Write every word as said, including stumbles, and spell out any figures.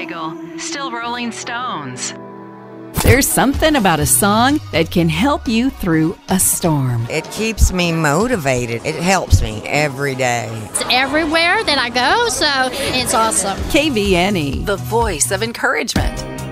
Eagle, still Rolling Stones. There's something about a song that can help you through a storm. It keeps me motivated. It helps me every day. It's everywhere that I go, so it's awesome. K V N E, the voice of encouragement.